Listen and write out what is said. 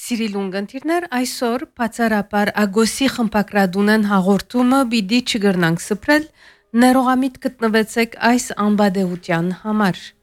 Սիրիլ ունգընտիրներ, այսօր բացառապար ագոսի խմպակրադունեն հաղորդումը բիդի չգրնանք սպրել, ներողամիտ գտնվեցեք այս անբադեության համար։